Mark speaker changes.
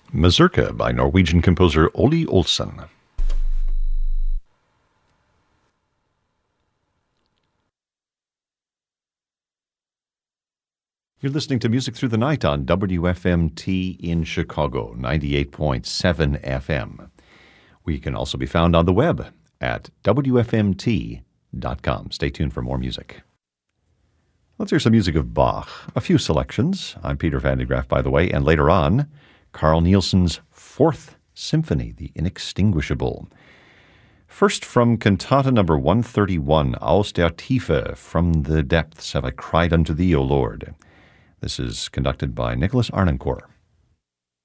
Speaker 1: Mazurka by Norwegian composer Ole Olsen. You're listening to Music Through the Night on WFMT in Chicago, 98.7 FM. We can also be found on the web at WFMT.com. Stay tuned for more music. Let's hear some music of Bach. A few selections. I'm Peter Van de Graaff, by the way, and later on, Carl Nielsen's Fourth Symphony, The Inextinguishable. First from Cantata number 131, Aus der Tiefe, From the Depths Have I Cried Unto Thee, O Lord. This is conducted by Nicholas Arnoncourt.